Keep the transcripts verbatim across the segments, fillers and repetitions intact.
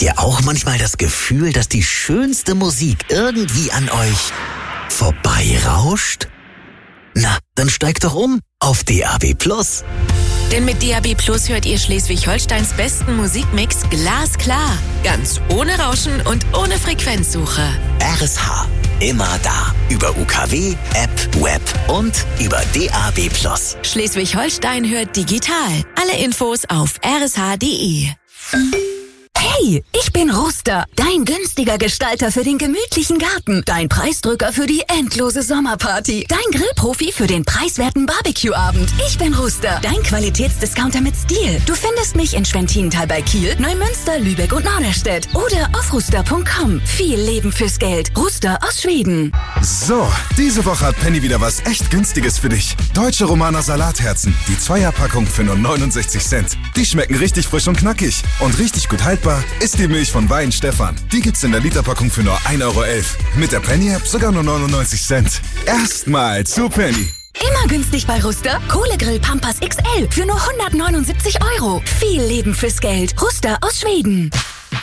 Habt ihr auch manchmal das Gefühl, dass die schönste Musik irgendwie an euch vorbeirauscht? Na, dann steigt doch um auf D A B Plus. Denn mit D A B Plus hört ihr Schleswig-Holsteins besten Musikmix glasklar. Ganz ohne Rauschen und ohne Frequenzsuche. R S H. Immer da. Über U K W, App, Web und über D A B Plus. Schleswig-Holstein hört digital. Alle Infos auf r s h punkt d e. Hey, ich bin Ruster, dein günstiger Gestalter für den gemütlichen Garten, dein Preisdrücker für die endlose Sommerparty, dein Grillprofi für den preiswerten Barbecue-Abend. Ich bin Ruster, dein Qualitätsdiscounter mit Stil. Du findest mich in Schwentintal bei Kiel, Neumünster, Lübeck und Norderstedt oder auf ruster punkt com. Viel Leben fürs Geld. Ruster aus Schweden. So, diese Woche hat Penny wieder was echt Günstiges für dich. Deutsche Romaner Salatherzen, die Zweierpackung für nur neunundsechzig Cent. Die schmecken richtig frisch und knackig und richtig gut haltbar ist die Milch von Wein Stefan. Die gibt's in der Literpackung für nur ein Euro elf. Mit der Penny-App sogar nur neunundneunzig Cent. Erstmal zu Penny. Immer günstig bei Ruster. Kohlegrill Pampers X L für nur hundertneunundsiebzig Euro. Viel Leben fürs Geld. Ruster aus Schweden.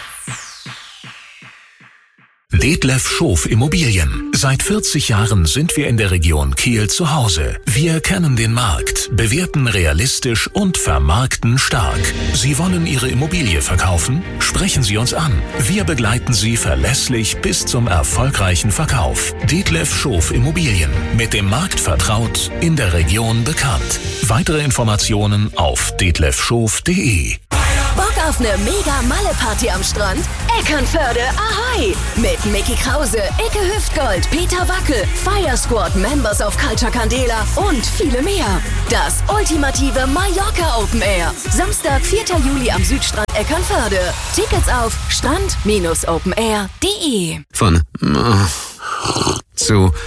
Detlef Schof Immobilien. Seit vierzig Jahren sind wir in der Region Kiel zu Hause. Wir kennen den Markt, bewerten realistisch und vermarkten stark. Sie wollen Ihre Immobilie verkaufen? Sprechen Sie uns an. Wir begleiten Sie verlässlich bis zum erfolgreichen Verkauf. Detlef Schof Immobilien. Mit dem Markt vertraut, in der Region bekannt. Weitere Informationen auf detlefschof punkt d e. Bock auf eine mega Malle-Party am Strand? Eckernförde, ahoi! Mit Micky Krause, Icke Hüftgold, Peter Wackel, Fire Squad, Members of Culture Candela und viele mehr. Das ultimative Mallorca Open Air. Samstag, vierter Juli am Südstrand Eckernförde. Tickets auf strand Bindestrich open air punkt d e. Von zu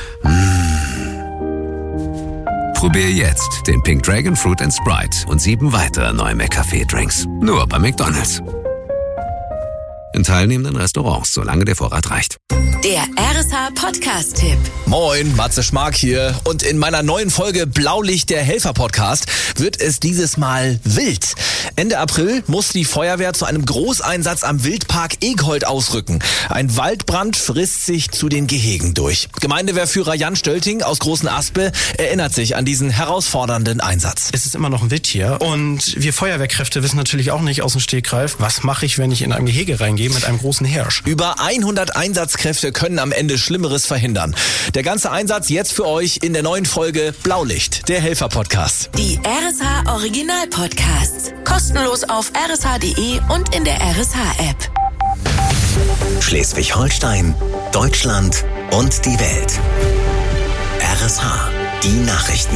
Probier jetzt den Pink Dragon Fruit and Sprite und sieben weitere neue McCafé-Drinks. Nur bei McDonald's. In teilnehmenden Restaurants, solange der Vorrat reicht. Der R S H-Podcast-Tipp. Moin, Matze Schmark hier. Und in meiner neuen Folge Blaulicht, der Helfer-Podcast, wird es dieses Mal wild. Ende April muss die Feuerwehr zu einem Großeinsatz am Wildpark Eghold ausrücken. Ein Waldbrand frisst sich zu den Gehegen durch. Gemeindewehrführer Jan Stölting aus Großen Aspe erinnert sich an diesen herausfordernden Einsatz. Es ist immer noch ein Wildtier und wir Feuerwehrkräfte wissen natürlich auch nicht aus dem Stegreif, was mache ich, wenn ich in einem Gehege reingehe mit einem großen Hirsch. Über hundert Einsatzkräfte können am Ende Schlimmeres verhindern. Der ganze Einsatz jetzt für euch in der neuen Folge Blaulicht, der Helfer-Podcast. Die R S H-Original-Podcasts. Kostenlos auf r s h punkt d e und in der R S H-App. Schleswig-Holstein, Deutschland und die Welt. R S H, die Nachrichten.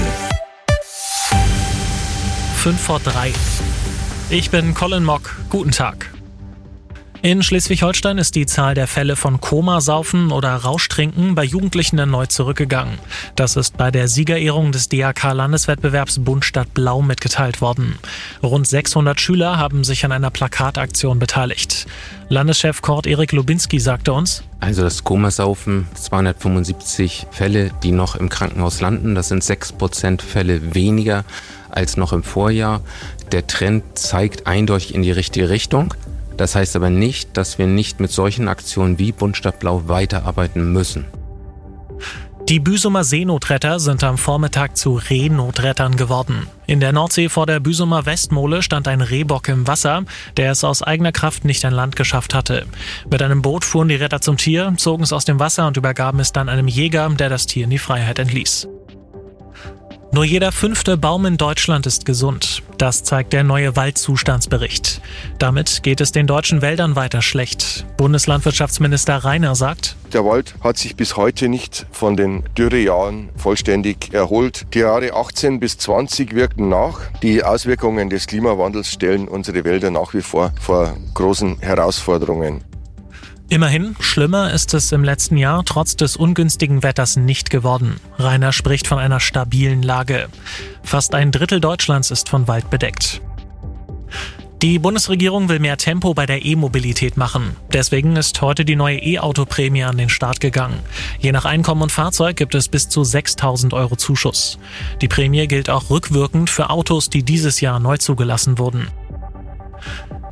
fünf vor drei. Ich bin Colin Mock. Guten Tag. In Schleswig-Holstein ist die Zahl der Fälle von Komasaufen oder Rauschtrinken bei Jugendlichen erneut zurückgegangen. Das ist bei der Siegerehrung des D A K-Landeswettbewerbs Bund Stadt Blau mitgeteilt worden. Rund sechshundert Schüler haben sich an einer Plakataktion beteiligt. Landeschef Kurt Erik Lubinski sagte uns: Also das Komasaufen, zweihundertfünfundsiebzig Fälle, die noch im Krankenhaus landen. Das sind sechs Prozent Fälle weniger als noch im Vorjahr. Der Trend zeigt eindeutig in die richtige Richtung. Das heißt aber nicht, dass wir nicht mit solchen Aktionen wie Bund Stadt Blau weiterarbeiten müssen. Die Büsumer Seenotretter sind am Vormittag zu Reenotrettern geworden. In der Nordsee vor der Büsumer Westmole stand ein Rehbock im Wasser, der es aus eigener Kraft nicht an Land geschafft hatte. Mit einem Boot fuhren die Retter zum Tier, zogen es aus dem Wasser und übergaben es dann einem Jäger, der das Tier in die Freiheit entließ. Nur jeder fünfte Baum in Deutschland ist gesund. Das zeigt der neue Waldzustandsbericht. Damit geht es den deutschen Wäldern weiter schlecht. Bundeslandwirtschaftsminister Rainer sagt: Der Wald hat sich bis heute nicht von den Dürrejahren vollständig erholt. Die Jahre achtzehn bis zwanzig wirken nach. Die Auswirkungen des Klimawandels stellen unsere Wälder nach wie vor vor großen Herausforderungen. Immerhin, schlimmer ist es im letzten Jahr trotz des ungünstigen Wetters nicht geworden. Rainer spricht von einer stabilen Lage. Fast ein Drittel Deutschlands ist von Wald bedeckt. Die Bundesregierung will mehr Tempo bei der E-Mobilität machen. Deswegen ist heute die neue E-Auto-Prämie an den Start gegangen. Je nach Einkommen und Fahrzeug gibt es bis zu sechstausend Euro Zuschuss. Die Prämie gilt auch rückwirkend für Autos, die dieses Jahr neu zugelassen wurden.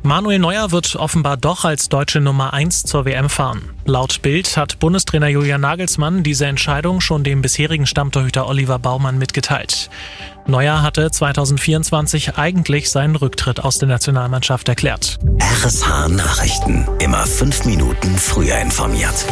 Manuel Neuer wird offenbar doch als deutsche Nummer eins zur W M fahren. Laut Bild hat Bundestrainer Julian Nagelsmann diese Entscheidung schon dem bisherigen Stammtorhüter Oliver Baumann mitgeteilt. Neuer hatte zwanzig vierundzwanzig eigentlich seinen Rücktritt aus der Nationalmannschaft erklärt. R S H Nachrichten. Immer fünf Minuten früher informiert.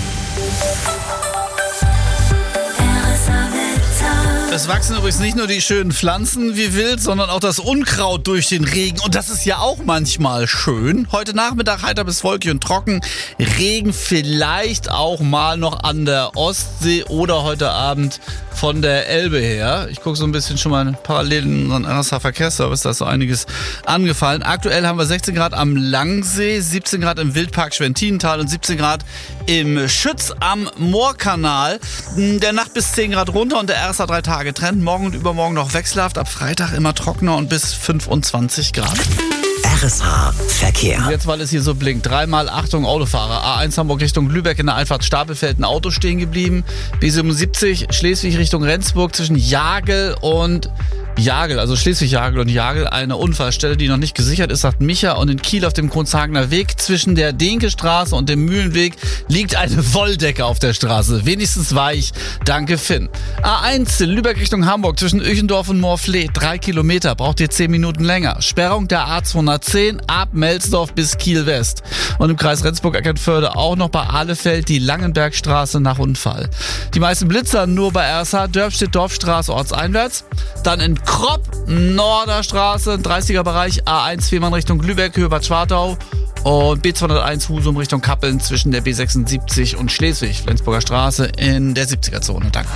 Es wachsen übrigens nicht nur die schönen Pflanzen wie wild, sondern auch das Unkraut durch den Regen. Und das ist ja auch manchmal schön. Heute Nachmittag heiter bis wolkig und trocken. Regen vielleicht auch mal noch an der Ostsee oder heute Abend von der Elbe her. Ich gucke so ein bisschen schon mal parallel in unseren R S H-Verkehrsservice, da ist so einiges angefallen. Aktuell haben wir sechzehn Grad am Langsee, siebzehn Grad im Wildpark Schwentinental und siebzehn Grad im Schütz am Moorkanal. Der Nacht bis zehn Grad runter und der R S H drei Tage Trend. Morgen und übermorgen noch wechselhaft, ab Freitag immer trockener und bis fünfundzwanzig Grad. R S H Verkehr. Und jetzt, weil es hier so blinkt, dreimal Achtung Autofahrer. A eins Hamburg Richtung Lübeck in der Einfahrt Stapelfeld ein Auto stehen geblieben. B siebenundsiebzig Schleswig Richtung Rendsburg zwischen Jagel und Jagel, also Schleswig-Jagel und Jagel, eine Unfallstelle, die noch nicht gesichert ist, sagt Micha. Und in Kiel auf dem Kronzhagener Weg zwischen der Denke-Straße und dem Mühlenweg liegt eine Wolldecke auf der Straße. Wenigstens weich. Danke, Finn. A eins Lübeck Richtung Hamburg zwischen Öchendorf und Moorfleet. Drei Kilometer, braucht ihr zehn Minuten länger. Sperrung der A zweihundertzehn ab Melsdorf bis Kiel West. Und im Kreis Rendsburg-Eckernförde auch noch bei Ahlefeld die Langenbergstraße nach Unfall. Die meisten Blitzer nur bei R S H Dörpstedt-Dorfstraße ortseinwärts. Dann in Kropp, Norderstraße, dreißiger Bereich, A eins Fehmarn Richtung Lübeck, Höhe Bad Schwartau und B zweihunderteins Husum Richtung Kappeln zwischen der B sechsundsiebzig und Schleswig, Flensburger Straße in der siebziger Zone. Danke.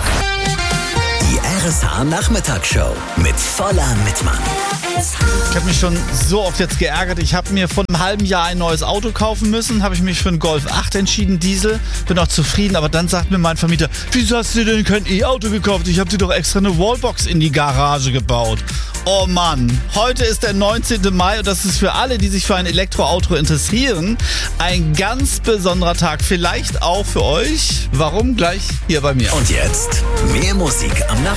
Die R S H Nachmittagsshow mit voller Mitmann. Ich habe mich schon so oft jetzt geärgert. Ich habe mir vor einem halben Jahr ein neues Auto kaufen müssen, habe ich mich für einen Golf acht entschieden, Diesel. Bin auch zufrieden, aber dann sagt mir mein Vermieter, wieso hast du denn kein E-Auto gekauft? Ich habe dir doch extra eine Wallbox in die Garage gebaut. Oh Mann, heute ist der neunzehnten Mai und das ist für alle, die sich für ein Elektroauto interessieren, ein ganz besonderer Tag. Vielleicht auch für euch. Warum? Gleich hier bei mir. Und jetzt mehr Musik am Nachmittag.